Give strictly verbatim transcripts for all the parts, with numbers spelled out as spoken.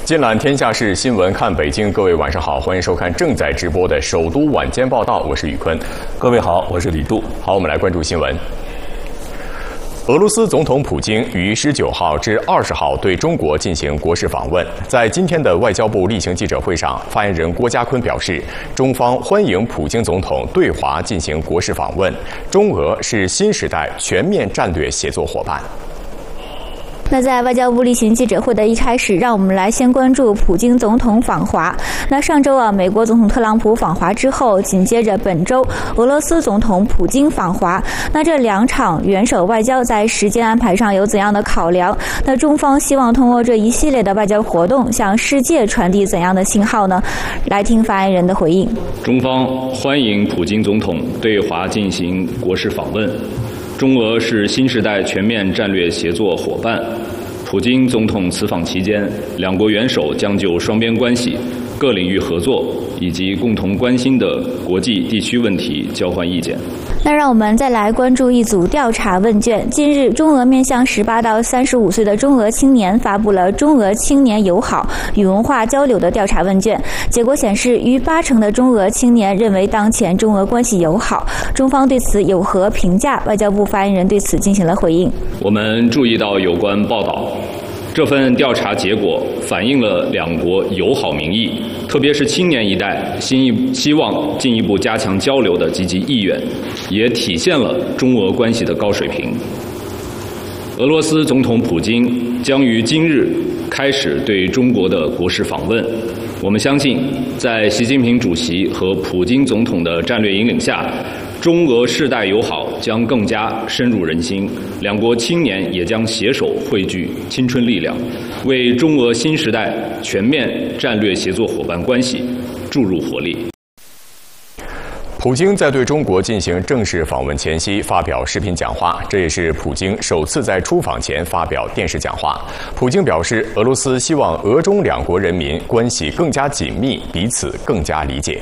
尽览天下事，新闻看北京。各位晚上好，欢迎收看正在直播的首都晚间报道，我是宇坤。 各位好，我是李杜。 好，我们来关注新闻。俄罗斯总统普京于十九号至二十号对中国进行国事访问。在今天的外交部例行记者会上，发言人郭家坤表示，中方欢迎普京总统对华进行国事访问，中俄是新时代全面战略协作伙伴。 那在外交部例行记者会的一开始，让我们来先关注普京总统访华。那上周啊，美国总统特朗普访华之后，紧接着本周俄罗斯总统普京访华。那这两场元首外交在时间安排上有怎样的考量？那中方希望通过这一系列的外交活动，向世界传递怎样的信号呢？来听发言人的回应。 中方欢迎普京总统对华进行国事访问。中俄是新时代全面战略协作伙伴。普京总统此访期间，两国元首将就双边关系、各领域合作以及共同关心的国际地区问题交换意见。 那让我们再来关注一组调查问卷。近日，中俄面向十八到三十五岁的中俄青年发布了中俄青年友好与文化交流的调查问卷。结果显示，逾八成的中俄青年认为当前中俄关系友好。中方对此有何评价？外交部发言人对此进行了回应。 我们注意到有关报道。这份调查结果反映了两国友好民意，特别是青年一代新希望进一步加强交流的积极意愿，也体现了中俄关系的高水平。俄罗斯总统普京将于今日开始对中国的国事访问。我们相信，在习近平主席和普京总统的战略引领下，中俄世代友好将更加深入人心，两国青年也将携手汇聚青春力量，为中俄新时代全面战略协作伙伴关系注入活力。 普京在对中国进行正式访问前夕发表视频讲话，这也是普京首次在出访前发表电视讲话。普京表示，俄罗斯希望俄中两国人民关系更加紧密，彼此更加理解。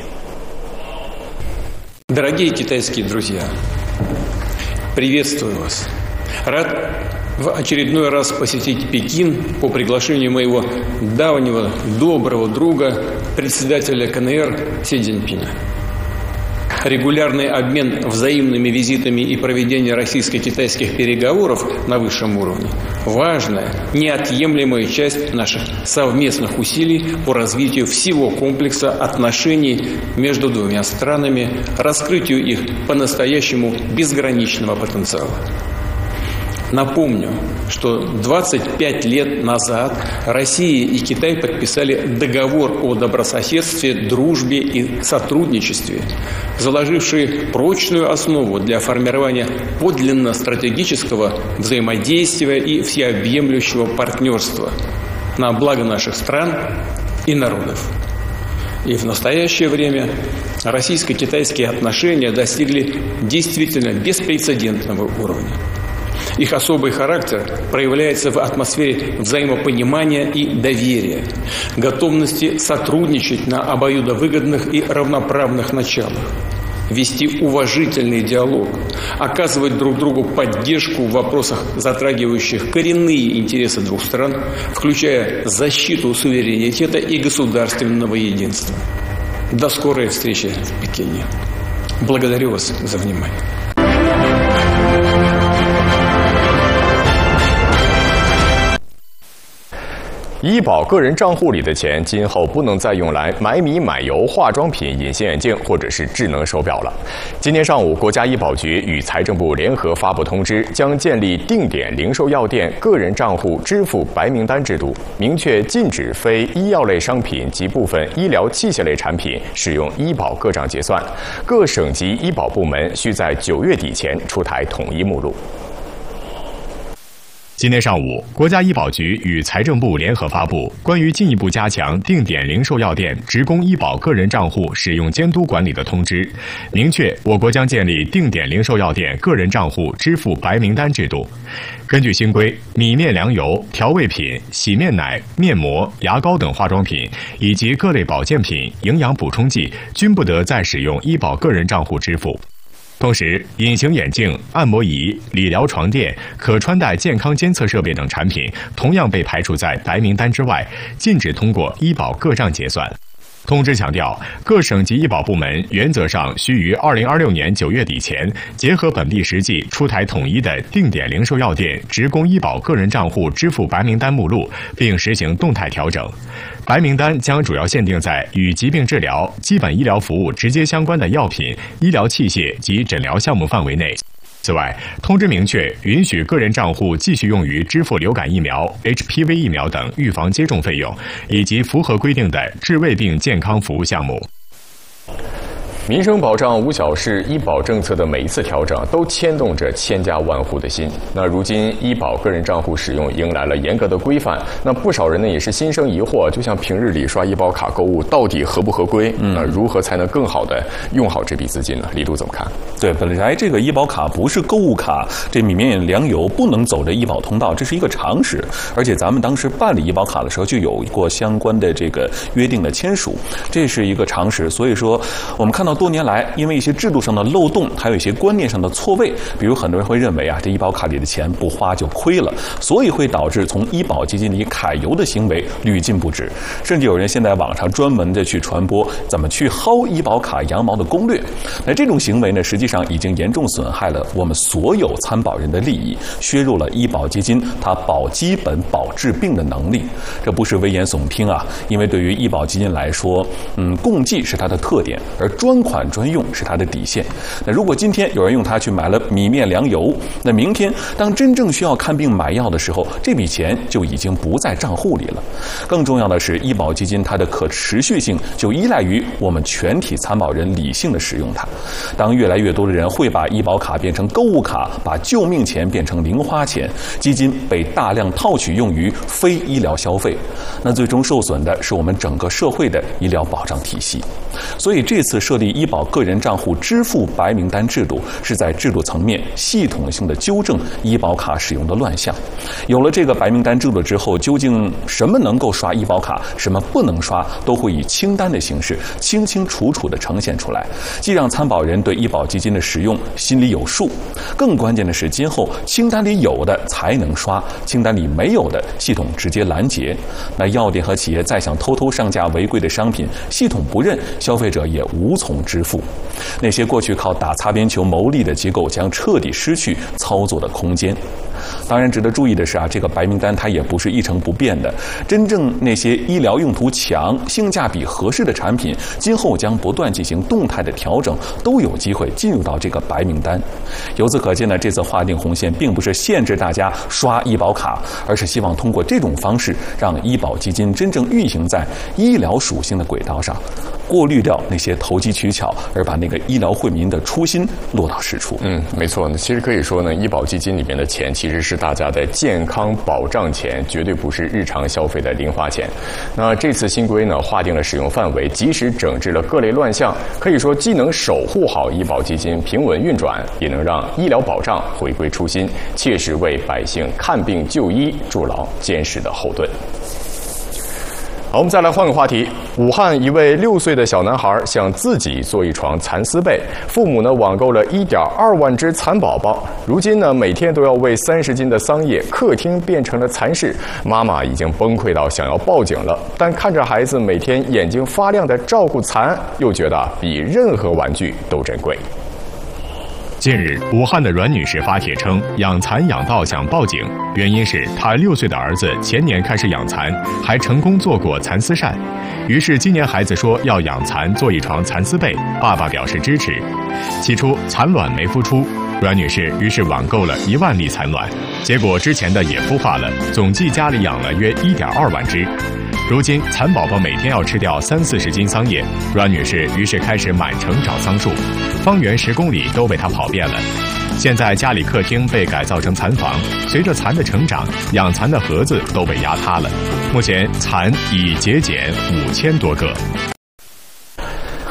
Дорогие китайские друзья, приветствую вас. Рад в очередной раз посетить Пекин по приглашению моего давнего доброго друга, председателя ка эн эр Си Цзиньпина. Регулярный обмен взаимными визитами и проведение российско-китайских переговоров на высшем уровне – важная, неотъемлемая часть наших совместных усилий по развитию всего комплекса отношений между двумя странами, раскрытию их по-настоящему безграничного потенциала. Напомню, что двадцать пять лет назад Россия и Китай подписали договор о добрососедстве, дружбе и сотрудничестве, заложивший прочную основу для формирования подлинно стратегического взаимодействия и всеобъемлющего партнерства на благо наших стран и народов. И в настоящее время российско-китайские отношения достигли действительно беспрецедентного уровня. Их особый характер проявляется в атмосфере взаимопонимания и доверия, готовности сотрудничать на обоюдовыгодных и равноправных началах, вести уважительный диалог, оказывать друг другу поддержку в вопросах, затрагивающих коренные интересы двух стран, включая защиту суверенитета и государственного единства. До скорой встречи в Пекине. Благодарю вас за внимание. 医保个人账户里的钱，今后不能再用来买米、买油、化妆品、隐形眼镜或者是智能手表了。今天上午，国家医保局与财政部联合发布通知，将建立定点零售药店个人账户支付白名单制度，明确禁止非医药类商品及部分医疗器械类产品使用医保个账结算。各省级医保部门需在九月底前出台统一目录。 今天上午，国家医保局与财政部联合发布关于进一步加强定点零售药店职工医保个人账户使用监督管理的通知，明确我国将建立定点零售药店个人账户支付白名单制度。根据新规，米面粮油、调味品、洗面奶、面膜、牙膏等化妆品以及各类保健品、营养补充剂均不得再使用医保个人账户支付。 同时，隐形眼镜、按摩仪、理疗床垫、可穿戴健康监测设备等产品同样被排除在白名单之外，禁止通过医保个账结算。通知强调，各省级医保部门原则上需于二零二六年九月底前，结合本地实际出台统一的定点零售药店职工医保个人账户支付白名单目录，并实行动态调整。白名单将主要限定在与疾病治疗、基本医疗服务直接相关的药品、医疗器械及诊疗项目范围内。此外，通知明确允许个人账户继续用于支付流感疫苗、H P V 疫苗等预防接种费用，以及符合规定的治胃病健康服务项目。民生保障无小事，医保政策的每一次调整都牵动着千家万户的心。那如今医保个人账户使用迎来了严格的规范，那不少人呢也是心生疑惑，就像平日里刷医保卡购物到底合不合规？嗯，那如何才能更好的用好这笔资金呢？李杜怎么看？ 对，本来这个医保卡不是购物卡，这米面粮油不能走这医保通道，这是一个常识。而且咱们当时办理医保卡的时候就有过相关的这个约定的签署，这是一个常识。所以说，我们看到多年来，因为一些制度上的漏洞，还有一些观念上的错位，比如很多人会认为啊，这医保卡里的钱不花就亏了，所以会导致从医保基金里揩油的行为屡禁不止。甚至有人现在网上专门的去传播怎么去薅医保卡羊毛的攻略。那这种行为呢，实际上已经严重损害了我们所有参保人的利益，削弱了医保基金它保基本、保治病的能力。这不是危言耸听啊，因为对于医保基金来说，嗯，共计是它的特点，而专款专用是它的底线。那如果今天有人用它去买了米面粮油，那明天当真正需要看病买药的时候，这笔钱就已经不在账户里了。更重要的是，医保基金它的可持续性就依赖于我们全体参保人理性的使用它。当越来越多的人会把医保卡变成购物卡，把救命钱变成零花钱，基金被大量套取用于非医疗消费，那最终受损的是我们整个社会的医疗保障体系。所以这次设立医保个人账户支付白名单制度，是在制度层面系统性的纠正医保卡使用的乱象。有了这个白名单制度之后，究竟什么能够刷医保卡，什么不能刷，都会以清单的形式清清楚楚地呈现出来，既让参保人对医保基金的使用心里有数，更关键的是，今后清单里有的才能刷，清单里没有的系统直接拦截。那药店和企业再想偷偷上架违规的商品，系统不认，消费者也无从支付。那些过去靠打擦边球牟利的机构将彻底失去操作的空间。当然值得注意的是啊，这个白名单它也不是一成不变的，真正那些医疗用途强、性价比合适的产品，今后将不断进行动态的调整，都有机会进入到这个白名单。由此可见呢，这次划定红线并不是限制大家刷医保卡，而是希望通过这种方式，让医保基金真正运行在医疗属性的轨道上，过滤掉那些投机取巧，而把那个医疗惠民的初心落到实处。 嗯，没错。其实可以说呢，医保基金里面的钱其实是大家的健康保障钱，绝对不是日常消费的零花钱。那这次新规呢，划定了使用范围，及时整治了各类乱象，可以说既能守护好医保基金平稳运转，也能让医疗保障回归初心，切实为百姓看病就医筑牢坚实的后盾。好，我们再来换个话题。武汉一位六岁的小男孩想自己做一床蚕丝被，父母呢网购了一点二万只蚕宝宝，如今呢每天都要喂三十斤的桑叶，客厅变成了蚕室，妈妈已经崩溃到想要报警了。但看着孩子每天眼睛发亮的照顾蚕，又觉得比任何玩具都珍贵。近日，武汉的阮女士发帖称，养蚕养到想报警，原因是她六岁的儿子前年开始养蚕，还成功做过蚕丝扇。于是今年孩子说要养蚕做一床蚕丝被，爸爸表示支持。起初蚕卵没孵出，阮女士于是网购了一万粒蚕卵，结果之前的也孵化了，总计家里养了约一点二万只。如今蚕宝宝每天要吃掉三四十斤桑叶，阮女士于是开始满城找桑树，方圆十公里都被她跑遍了。现在家里客厅被改造成蚕房，随着蚕的成长，养蚕的盒子都被压塌了。目前蚕已节俭五千多个。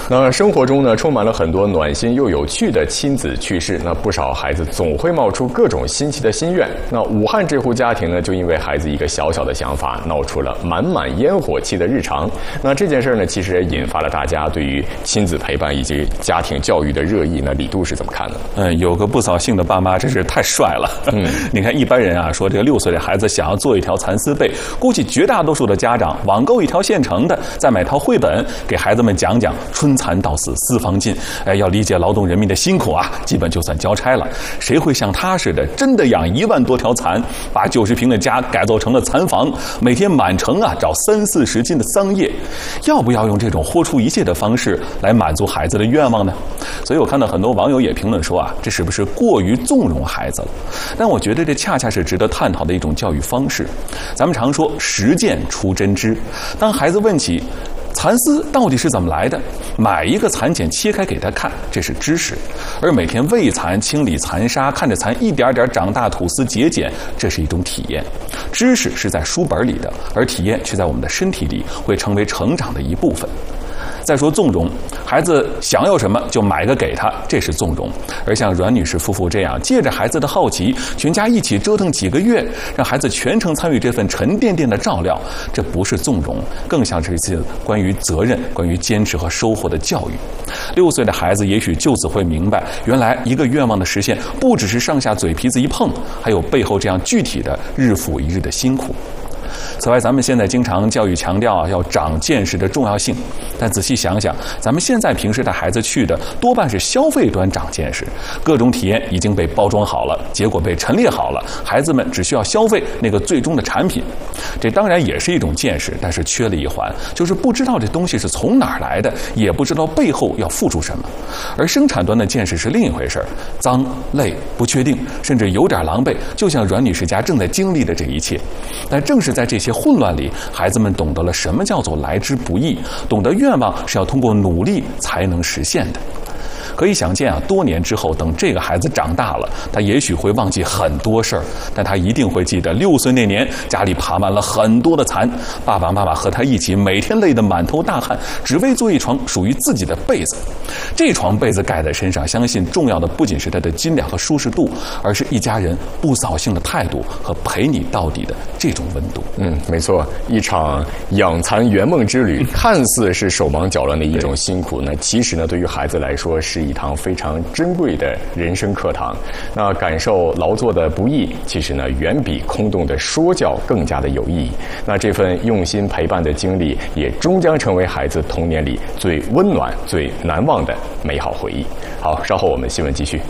那生活中呢，充满了很多暖心又有趣的亲子趣事。那不少孩子总会冒出各种新奇的心愿。那武汉这户家庭呢，就因为孩子一个小小的想法，闹出了满满烟火气的日常。那这件事呢，其实也引发了大家对于亲子陪伴以及家庭教育的热议。那李杜是怎么看的？ 嗯，有个不扫兴的爸妈真是太帅了。嗯，你看一般人啊说这个六岁的孩子想要做一条蚕丝被，估计绝大多数的家长网购一条现成的，再买套绘本给孩子们讲讲春蚕到死丝方尽，哎，要理解劳动人民的辛苦啊，基本就算交差了。谁会像他似的，真的养一万多条蚕，把九十平的家改造成了蚕房，每天满城啊找三四十斤的桑叶？要不要用这种豁出一切的方式来满足孩子的愿望呢？所以我看到很多网友也评论说啊，这是不是过于纵容孩子了？但我觉得这恰恰是值得探讨的一种教育方式。咱们常说实践出真知，当孩子问起蚕丝到底是怎么来的，买一个蚕茧切开给他看，这是知识；而每天喂蚕、清理蚕沙，看着蚕一点点长大、吐丝结茧，这是一种体验。知识是在书本里的，而体验却在我们的身体里，会成为成长的一部分。再说纵容，孩子想要什么就买个给他，这是纵容；而像阮女士夫妇这样，借着孩子的好奇，全家一起折腾几个月，让孩子全程参与这份沉甸甸的照料，这不是纵容，更像是一次关于责任、关于坚持和收获的教育。六岁的孩子也许就此会明白，原来一个愿望的实现，不只是上下嘴皮子一碰，还有背后这样具体的日复一日的辛苦。此外，咱们现在经常教育强调啊，要长见识的重要性。但仔细想想，咱们现在平时带孩子去的多半是消费端长见识，各种体验已经被包装好了，结果被陈列好了，孩子们只需要消费那个最终的产品。这当然也是一种见识，但是缺了一环，就是不知道这东西是从哪儿来的，也不知道背后要付出什么。而生产端的见识是另一回事，脏、累、不确定，甚至有点狼狈，就像阮女士家正在经历的这一切。但正是在这些混乱里，孩子们懂得了什么叫做来之不易，懂得愿望是要通过努力才能实现的。可以想见啊，多年之后，等这个孩子长大了，他也许会忘记很多事儿，但他一定会记得六岁那年家里爬满了很多的蚕，爸爸妈妈和他一起每天累得满头大汗，只为做一床属于自己的被子。这床被子盖在身上，相信重要的不仅是它的斤两和舒适度，而是一家人不扫兴的态度和陪你到底的这种温度。 嗯，没错，一场养蚕圆梦之旅，看似是手忙脚乱的一种辛苦，那其实呢，对于孩子来说是一堂非常珍贵的人生课堂。那感受劳作的不易，其实呢，远比空洞的说教更加的有意义。那这份用心陪伴的经历，也终将成为孩子童年里最温暖、最难忘的美好回忆。好，稍后我们新闻继续。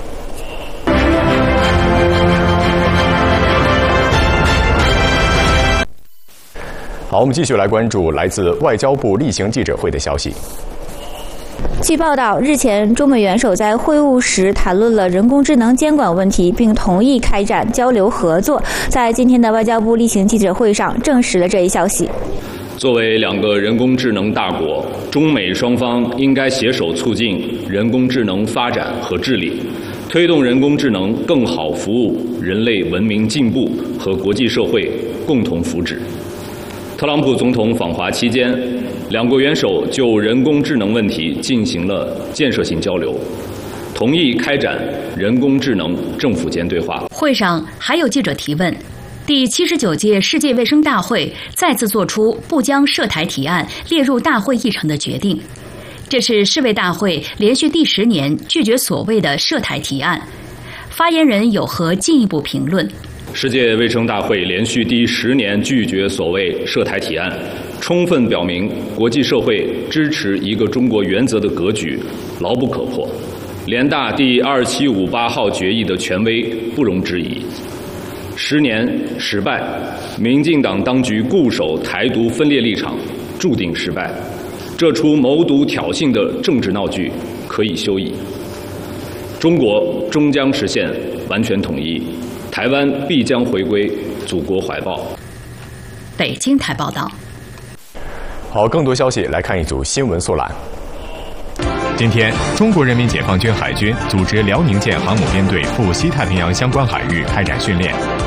好，我们继续来关注来自外交部例行记者会的消息。 据报道，日前中美元首在会晤时谈论了人工智能监管问题，并同意开展交流合作。在今天的外交部例行记者会上，证实了这一消息。 作为两个人工智能大国，中美双方应该携手促进人工智能发展和治理，推动人工智能更好服务人类文明进步和国际社会共同福祉。特朗普总统访华期间，两国元首就人工智能问题进行了建设性交流，同意开展人工智能政府间对话。 会上还有记者提问，第七十九届世界卫生大会再次作出不将涉台提案列入大会议程的决定，这是世卫大会连续第十年拒绝所谓的涉台提案。发言人有何进一步评论？ 世界卫生大会连续第十年拒绝所谓涉台提案，充分表明国际社会支持一个中国原则的格局牢不可破，联大第二七五八号决议的权威不容置疑。十年失败，民进党当局固守台独分裂立场，注定失败。这出谋独挑衅的政治闹剧可以休矣。中国终将实现完全统一，台湾必将回归祖国怀抱。 北京台报道。 好，更多消息来看一组新闻速览。今天，中国人民解放军海军组织辽宁舰航母编队赴西太平洋相关海域开展训练。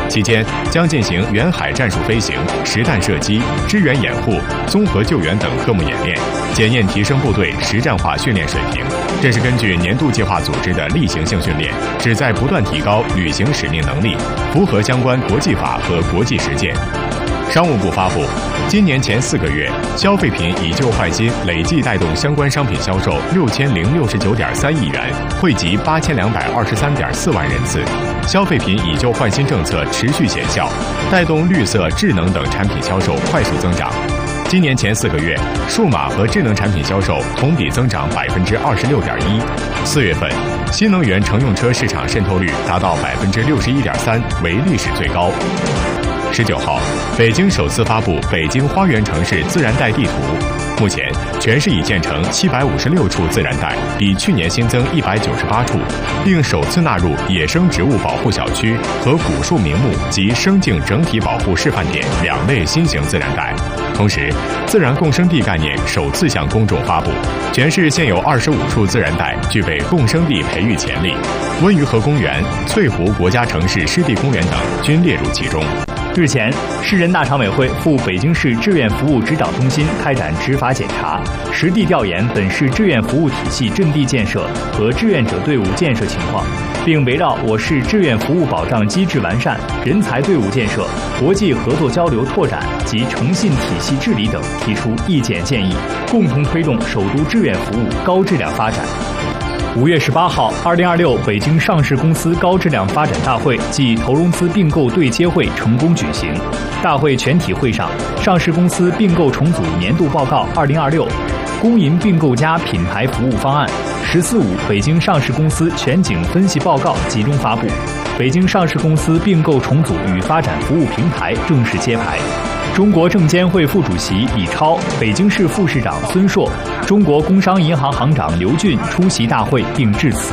期间将进行远海战术飞行、实弹射击、支援掩护、综合救援等科目演练，检验提升部队实战化训练水平。这是根据年度计划组织的例行性训练，旨在不断提高履行使命能力，符合相关国际法和国际实践。商务部发布，今年前四个月，消费品以旧换新累计带动相关商品销售六千零六十九点三亿元，惠及八千两百二十三点四万人次。消费品以旧换新政策持续显效，带动绿色、智能等产品销售快速增长。今年前四个月，数码和智能产品销售同比增长百分之二十六点一。四月份，新能源乘用车市场渗透率达到百分之六十一点三，为历史最高。十九号，北京首次发布北京花园城市自然带地图。目前，全市已建成七百五十六处自然带，比去年新增一百九十八处，并首次纳入野生植物保护小区和古树名木及生境整体保护示范点两类新型自然带。同时，自然共生地概念首次向公众发布，全市现有二十五处自然带具备共生地培育潜力，温榆河公园、翠湖国家城市湿地公园等均列入其中。 日前，市人大常委会赴北京市志愿服务指导中心开展执法检查，实地调研本市志愿服务体系阵地建设和志愿者队伍建设情况，并围绕我市志愿服务保障机制完善、人才队伍建设、国际合作交流拓展及诚信体系治理等提出意见建议，共同推动首都志愿服务高质量发展。五月十八号，二零二六北京上市公司高质量发展大会暨投融资并购对接会成功举行。大会全体会上，上市公司并购重组年度报告二零二六、公银并购加品牌服务方案、十四五北京上市公司全景分析报告集中发布，北京上市公司并购重组与发展服务平台正式揭牌。中国证监会副主席李超、北京市副市长孙硕、中国工商银行行长刘俊出席大会并致辞。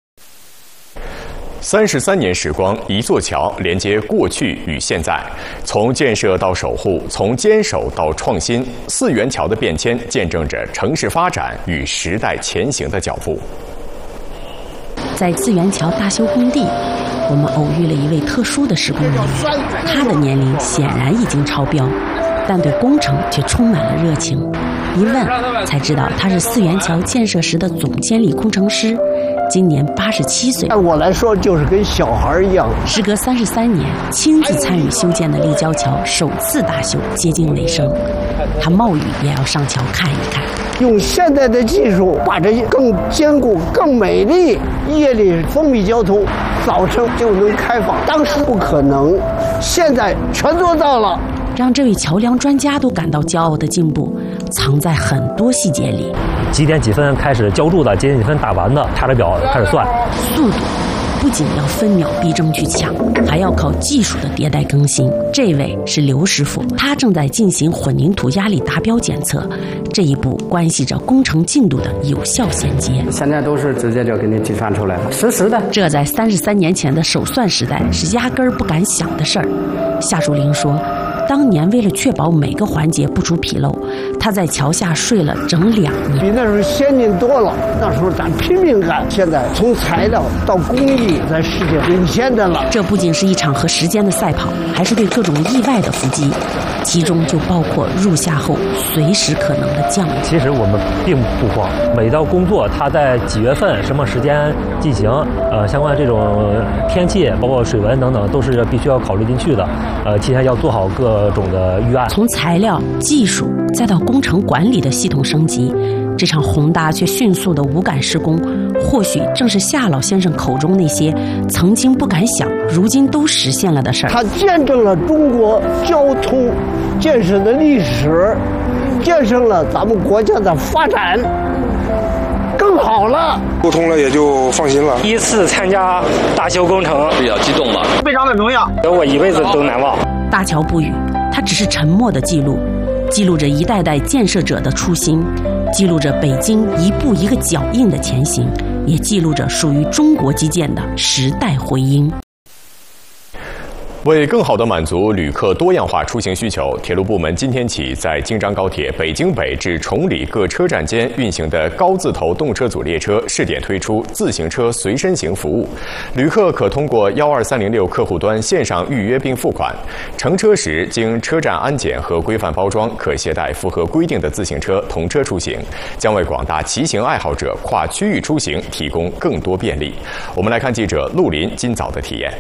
三十三年时光，一座桥连接过去与现在，从建设到守护，从坚守到创新，四元桥的变迁见证着城市发展与时代前行的脚步。 在四元桥大修工地，我们偶遇了一位特殊的施工人员，他的年龄显然已经超标，但对工程却充满了热情。一问才知道，他是四元桥建设时的总监理工程师，今年八十七岁。 按我来说，就是跟小孩一样。 时隔三十三年，亲自参与修建的立交桥首次大修接近尾声，他冒雨也要上桥看一看。 用现代的技术，把这更坚固、更美丽。夜里封闭交通，早晨就能开放。当时不可能，现在全做到了。 让这位桥梁专家都感到骄傲的进步，藏在很多细节里。 几点几分开始浇筑的，几点几分打完的，踏着表开始算。 速度不仅要分秒必争去抢，还要靠技术的迭代更新。这位是刘师傅，他正在进行混凝土压力达标检测，这一步关系着工程进度的有效衔接。 现在都是直接就给你计算出来了，实时的。 这在三十三年前的手算时代是压根儿不敢想的事儿。夏树林说，当年为了确保每个环节不出纰漏，他在桥下睡了整两年。 比那时候先进多了，那时候咱拼命干，现在从材料到工艺，在世界领先的了。 这不仅是一场和时间的赛跑，还是对各种意外的伏击，其中就包括入夏后随时可能的降雨。 其实我们并不慌，每道工作它在几月份、什么时间进行，呃，相关这种天气，包括水文等等，都是必须要考虑进去的。呃，提前要做好各种的预案。 从材料、技术再到工程管理的系统升级，这场宏大却迅速的无感施工，或许正是夏老先生口中那些曾经不敢想，如今都实现了的事儿。 它见证了中国交通建设的历史，见证了咱们国家的发展更好了， 沟通了也就放心了。 第一次参加大修工程， 比较激动了， 非常的荣耀，我一辈子都难忘。 大桥不语，它只是沉默的记录，记录着一代代建设者的初心，记录着北京一步一个脚印的前行，也记录着属于中国基建的时代回音。 为更好地满足旅客多样化出行需求，铁路部门今天起在京张高铁北京北至崇礼各车站间运行的高字头动车组列车试点推出自行车随身行服务。旅客可通过幺二三零六客户端线上预约并付款，乘车时经车站安检和规范包装，可携带符合规定的自行车同车出行，将为广大骑行爱好者跨区域出行提供更多便利。我们来看记者陆林今早的体验。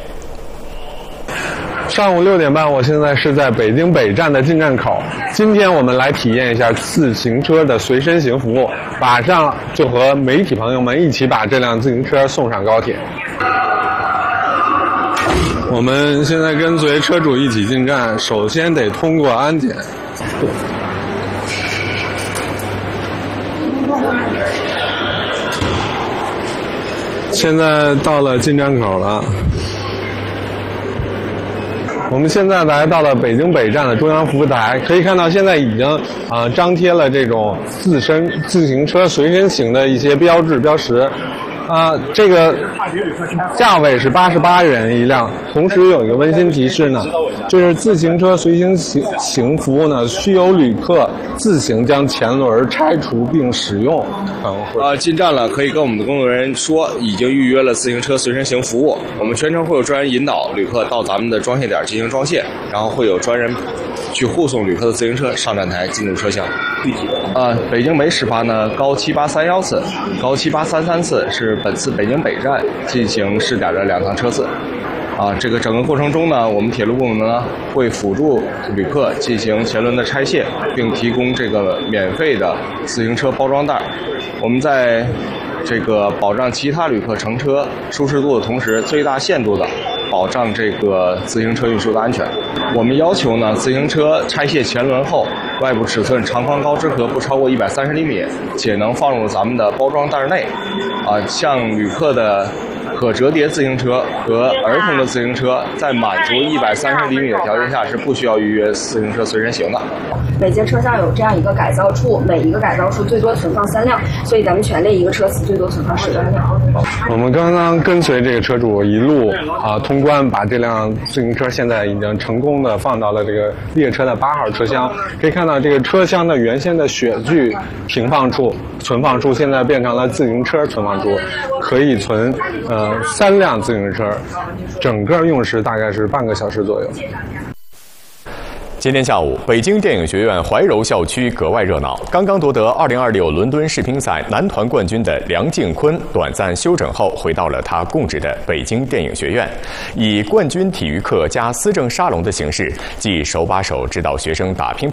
上午六点半，我现在是在北京北站的进站口。今天我们来体验一下自行车的随身行服务，马上就和媒体朋友们一起把这辆自行车送上高铁。我们现在跟随车主一起进站，首先得通过安检。现在到了进站口了。我们现在来到了北京北站的中央服务台，可以看到现在已经啊、呃、张贴了这种自身自行车随身行的一些标志标识，啊、呃，这个价位是八十八元一辆。同时有一个温馨提示呢，就是自行车随行行行服务呢，需由旅客自行将前轮拆除并使用。 呃，进站了，可以跟我们的工作人员说已经预约了自行车随身行服务。我们全程会有专人引导旅客到咱们的装卸点进行装卸，然后会有专人去护送旅客的自行车上站台进入车厢。呃，北京每始发呢高七八三幺次，高七八三三次是本次北京北站进行试点的两趟车次。啊，这个整个过程中呢，我们铁路部门呢会辅助旅客进行前轮的拆卸，并提供这个免费的自行车包装袋。我们在这个保障其他旅客乘车舒适度的同时，最大限度的保障这个自行车运输的安全。我们要求呢，自行车拆卸前轮后，外部尺寸长宽高之和不超过一百三十厘米，且能放入咱们的包装袋内。啊，像旅客的可折叠自行车和儿童的自行车，在满足一百三十厘米的条件下，是不需要预约自行车随身行的。 每节车厢有这样一个改造处，每一个改造处最多存放三辆，所以咱们全列一个车次最多存放十辆。 我们刚刚跟随这个车主一路啊通关，把这辆自行车现在已经成功的放到了这个列车的八号车厢。可以看到这个车厢的原先的雪具停放处、存放处，现在变成了自行车存放处，可以存呃三辆自行车，整个用时大概是半个小时左右。 今天下午，北京电影学院怀柔校区格外热闹。刚刚夺得二零二六伦敦世乒赛男团冠军的梁靖昆，短暂休整后回到了他供职的北京电影学院，以冠军体育课加思政沙龙的形式，即手把手指导学生打乒乓